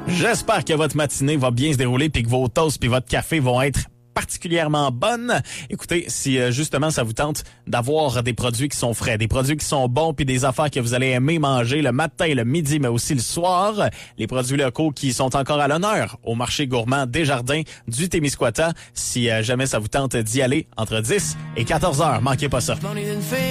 J'espère que votre matinée va bien se dérouler puis que vos toasts puis votre café vont être particulièrement bonnes. Écoutez, si justement ça vous tente d'avoir des produits qui sont frais, des produits qui sont bons puis des affaires que vous allez aimer manger le matin, le midi, mais aussi le soir, les produits locaux qui sont encore à l'honneur au marché gourmand Desjardins du Témiscouata, si jamais ça vous tente d'y aller entre 10 et 14 heures, manquez pas ça.